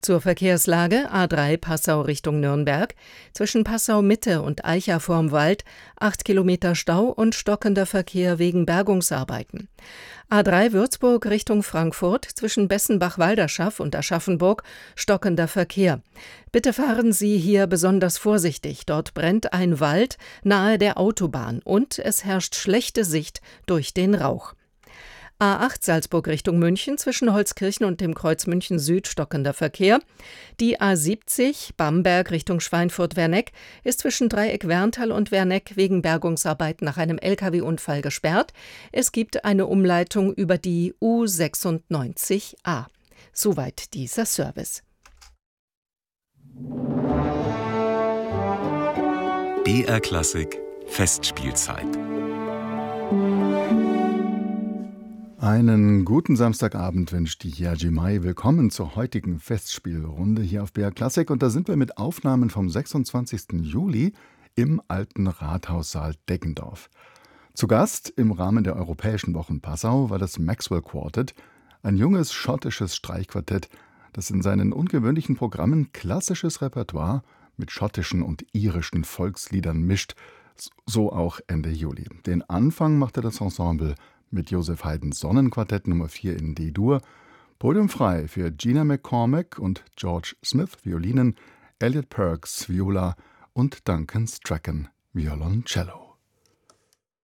Zur Verkehrslage: A3 Passau Richtung Nürnberg, zwischen Passau Mitte und Aicha vorm Wald 8 Kilometer Stau und stockender Verkehr wegen Bergungsarbeiten. A3 Würzburg Richtung Frankfurt, zwischen Bessenbach-Walderschaff und Aschaffenburg stockender Verkehr. Bitte fahren Sie hier besonders vorsichtig, dort brennt ein Wald nahe der Autobahn und es herrscht schlechte Sicht durch den Rauch. A8 Salzburg Richtung München, zwischen Holzkirchen und dem Kreuz München Süd stockender Verkehr. Die A70 Bamberg Richtung Schweinfurt-Werneck ist zwischen Dreieck Werntal und Werneck wegen Bergungsarbeiten nach einem Lkw-Unfall gesperrt. Es gibt eine Umleitung über die U96a. Soweit dieser Service. BR Klassik Festspielzeit. Einen guten Samstagabend wünscht die Jerzy Mai. Willkommen zur heutigen Festspielrunde hier auf BR Klassik. Und da sind wir mit Aufnahmen vom 26. Juli im Alten Rathaussaal Deggendorf. Zu Gast im Rahmen der Europäischen Wochen Passau war das Maxwell Quartet, ein junges schottisches Streichquartett, das in seinen ungewöhnlichen Programmen klassisches Repertoire mit schottischen und irischen Volksliedern mischt, so auch Ende Juli. Den Anfang machte das Ensemble mit Joseph Haydns Sonnenquartett Nummer 4 in D-Dur, podiumfrei für Gina McCormack und George Smith Violinen, Elliot Perks Viola und Duncan Strachan Violoncello.